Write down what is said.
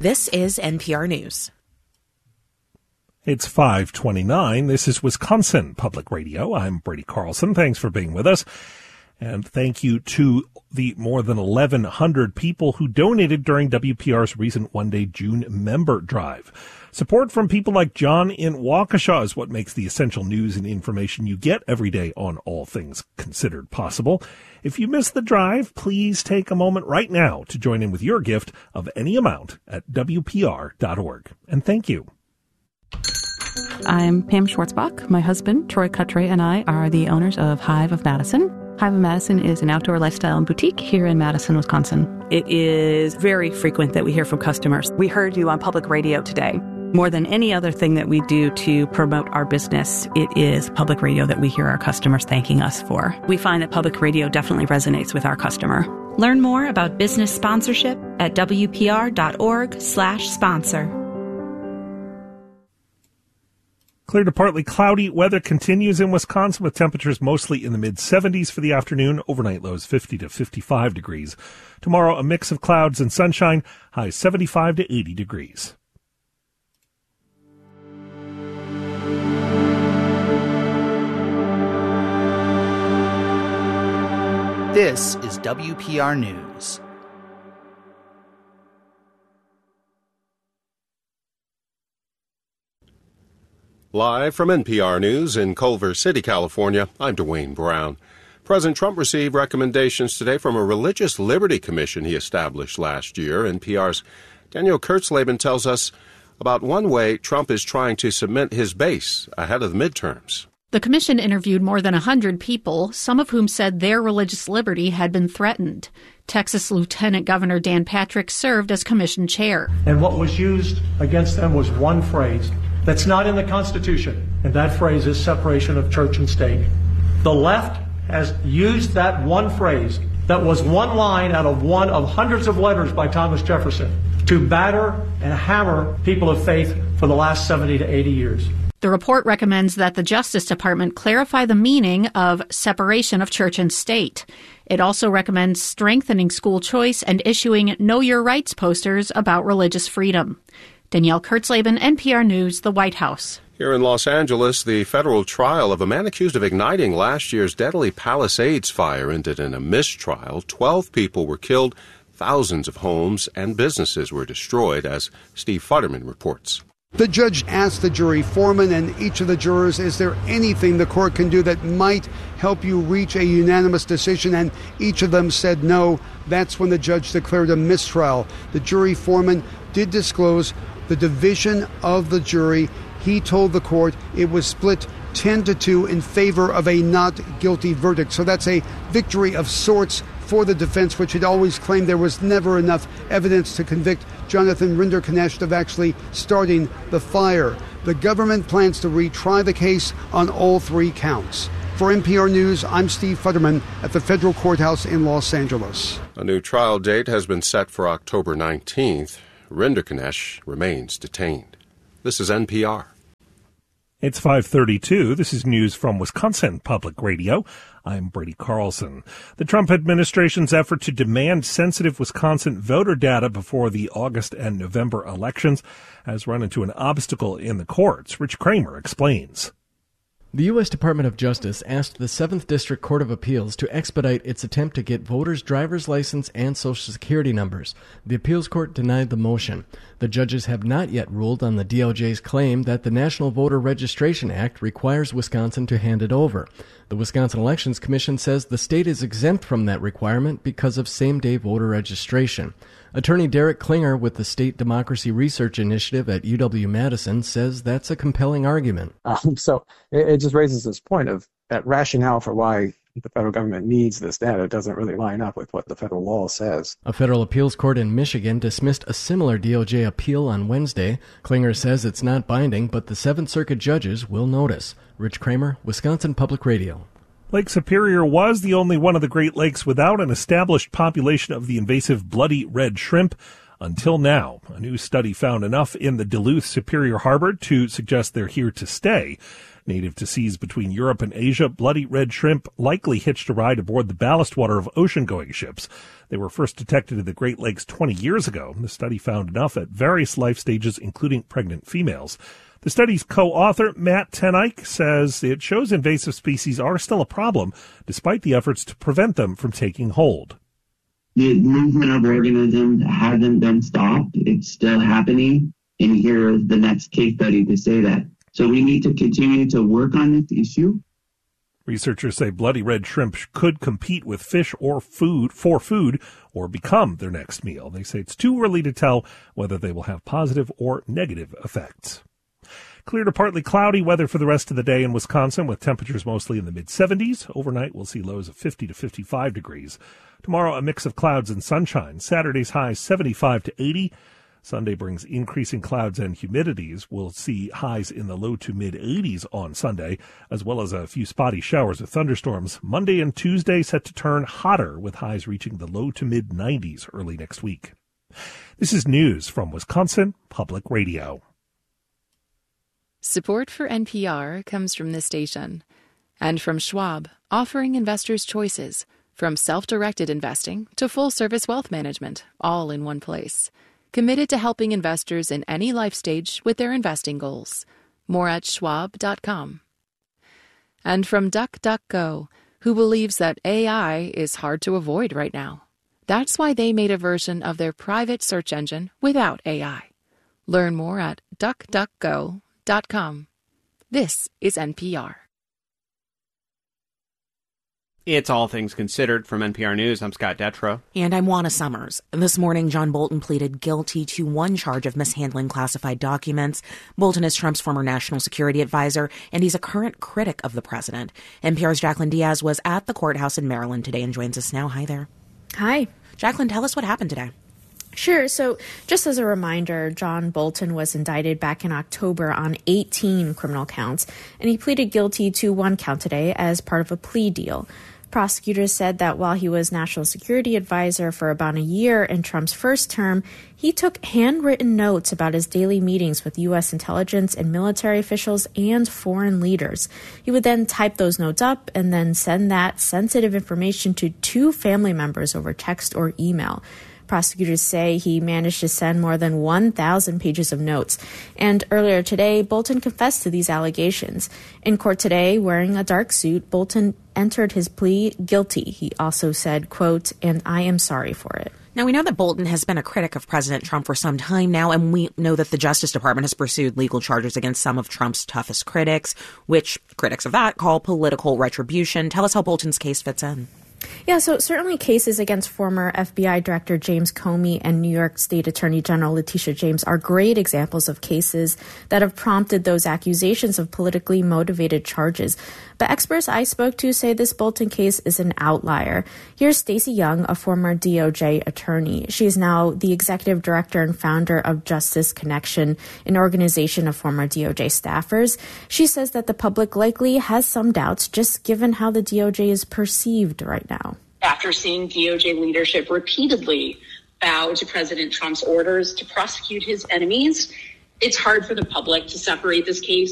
This is NPR News. It's 5:29. This is Wisconsin Public Radio. I'm Brady Carlson. Thanks for being with us. And thank you to the more than 1,100 people who donated during WPR's recent one-day June member drive. Support from people like John in Waukesha is what makes the essential news and information you get every day on All Things Considered possible. If you missed the drive, please take a moment right now to join in with your gift of any amount at WPR.org. And thank you. I'm Pam Schwartzbach. My husband, Troy Cutray, and I are the owners of Hive of Madison. Hive of Madison is an outdoor lifestyle boutique here in Madison, Wisconsin. It is very frequent that we hear from customers. We heard you on public radio today. More than any other thing that we do to promote our business, it is public radio that we hear our customers thanking us for. We find that public radio definitely resonates with our customer. Learn more about business sponsorship at WPR.org/sponsor. Clear to partly cloudy weather continues in Wisconsin with temperatures mostly in the mid-70s for the afternoon. Overnight lows 50 to 55 degrees. Tomorrow, a mix of clouds and sunshine, highs 75 to 80 degrees. This is WPR News. Live from NPR News in Culver City, California, I'm Dwayne Brown. President Trump received recommendations today from a religious liberty commission he established last year. NPR's Daniel Kurtzleben tells us about one way Trump is trying to cement his base ahead of the midterms. The commission interviewed more than 100 people, some of whom said their religious liberty had been threatened. Texas Lieutenant Governor Dan Patrick served as commission chair. And what was used against them was one phrase that's not in the Constitution, and that phrase is separation of church and state. The left has used that one phrase that was one line out of one of hundreds of letters by Thomas Jefferson to batter and hammer people of faith for the last 70 to 80 years. The report recommends that the Justice Department clarify the meaning of separation of church and state. It also recommends strengthening school choice and issuing Know Your Rights posters about religious freedom. Danielle Kurtzleben, NPR News, the White House. Here in Los Angeles, the federal trial of a man accused of igniting last year's deadly Palisades fire ended in a mistrial. 12 people were killed, thousands of homes and businesses were destroyed, as Steve Futterman reports. The judge asked the jury foreman and each of the jurors, is there anything the court can do that might help you reach a unanimous decision? And each of them said no. That's when the judge declared a mistrial. The jury foreman did disclose the division of the jury. He told the court it was split 10-2 in favor of a not guilty verdict. So that's a victory of sorts for the defense, which had always claimed there was never enough evidence to convict Jonathan Rinderknecht of actually starting the fire. The government plans to retry the case on all three counts. For NPR News, I'm Steve Futterman at the federal courthouse in Los Angeles. A new trial date has been set for October 19th. Rinderknecht remains detained. This is NPR. It's 5:32. This is news from Wisconsin Public Radio. I'm Brady Carlson. The Trump administration's effort to demand sensitive Wisconsin voter data before the August and November elections has run into an obstacle in the courts. Rich Kramer explains. The U.S. Department of Justice asked the 7th District Court of Appeals to expedite its attempt to get voters' driver's license and Social Security numbers. The appeals court denied the motion. The judges have not yet ruled on the DOJ's claim that the National Voter Registration Act requires Wisconsin to hand it over. The Wisconsin Elections Commission says the state is exempt from that requirement because of same-day voter registration. Attorney Derek Klinger with the State Democracy Research Initiative at UW-Madison says that's a compelling argument. So it just raises this point of that rationale for why the federal government needs this data. It doesn't really line up with what the federal law says. A federal appeals court in Michigan dismissed a similar DOJ appeal on Wednesday. Klinger says it's not binding, but the 7th Circuit judges will notice. Rich Kramer, Wisconsin Public Radio. Lake Superior was the only one of the Great Lakes without an established population of the invasive bloody red shrimp until now. A new study found enough in the Duluth Superior Harbor to suggest they're here to stay. Native to seas between Europe and Asia, bloody red shrimp likely hitched a ride aboard the ballast water of ocean-going ships. They were first detected in the Great Lakes 20 years ago. The study found enough at various life stages, including pregnant females. The study's co-author, Matt Tenike, says it shows invasive species are still a problem, despite the efforts to prevent them from taking hold. The movement of organisms hasn't been stopped. It's still happening. And here is the next case study to say that. So we need to continue to work on this issue. Researchers say bloody red shrimp could compete with fish or food or become their next meal. They say it's too early to tell whether they will have positive or negative effects. Clear to partly cloudy weather for the rest of the day in Wisconsin, with temperatures mostly in the mid-70s. Overnight, we'll see lows of 50 to 55 degrees. Tomorrow, a mix of clouds and sunshine. Saturday's highs 75 to 80. Sunday brings increasing clouds and humidities. We'll see highs in the low to mid-80s on Sunday, as well as a few spotty showers or thunderstorms. Monday and Tuesday set to turn hotter, with highs reaching the low to mid-90s early next week. This is news from Wisconsin Public Radio. Support for NPR comes from this station and from Schwab, offering investors choices from self-directed investing to full-service wealth management, all in one place. Committed to helping investors in any life stage with their investing goals. More at schwab.com. And from DuckDuckGo, who believes that AI is hard to avoid right now. That's why they made a version of their private search engine without AI. Learn more at DuckDuckGo.com. This is NPR. It's All Things Considered from NPR News. I'm Scott Detrow. And I'm Juana Summers. This morning, John Bolton pleaded guilty to one charge of mishandling classified documents. Bolton is Trump's former national security advisor, and he's a current critic of the president. NPR's Jacqueline Diaz was at the courthouse in Maryland today and joins us now. Hi there. Hi. Jacqueline, tell us what happened today. Sure. So just as a reminder, John Bolton was indicted back in October on 18 criminal counts, and he pleaded guilty to one count today as part of a plea deal. Prosecutors said that while he was national security advisor for about a year in Trump's first term, he took handwritten notes about his daily meetings with U.S. intelligence and military officials and foreign leaders. He would then type those notes up and then send that sensitive information to two family members over text or email. Prosecutors say he managed to send more than 1,000 pages of notes. And earlier today, Bolton confessed to these allegations. In court today, wearing a dark suit, Bolton entered his plea guilty. He also said, quote, "and I am sorry for it." Now, we know that Bolton has been a critic of President Trump for some time now, and we know that the Justice Department has pursued legal charges against some of Trump's toughest critics, which critics of that call political retribution. Tell us how Bolton's case fits in. Yeah, so certainly cases against former FBI Director James Comey and New York State Attorney General Letitia James are great examples of cases that have prompted those accusations of politically motivated charges. But experts I spoke to say this Bolton case is an outlier. Here's Stacey Young, a former DOJ attorney. She is now the executive director and founder of Justice Connection, an organization of former DOJ staffers. She says that the public likely has some doubts just given how the DOJ is perceived right now. After seeing DOJ leadership repeatedly bow to President Trump's orders to prosecute his enemies, it's hard for the public to separate this case